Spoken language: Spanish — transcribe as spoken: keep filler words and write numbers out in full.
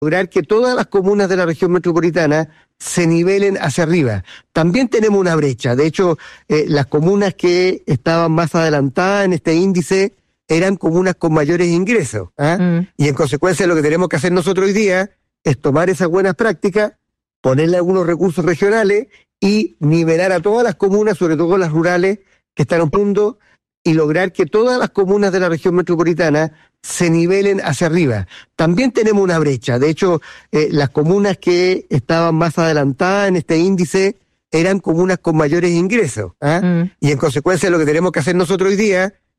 lograr que todas las comunas de la región metropolitana se nivelen hacia arriba. También tenemos una brecha. De hecho, eh, las comunas que estaban más adelantadas en este índice eran comunas con mayores ingresos. ¿eh? Mm. Y en consecuencia lo que tenemos que hacer nosotros hoy día es tomar esas buenas prácticas, ponerle algunos recursos regionales y nivelar a todas las comunas, sobre todo las rurales, que están en un punto, y lograr que todas las comunas de la región metropolitana se nivelen hacia arriba. También tenemos una brecha. De hecho, eh, las comunas que estaban más adelantadas en este índice eran comunas con mayores ingresos. ¿eh? Mm. Y en consecuencia lo que tenemos que hacer nosotros hoy día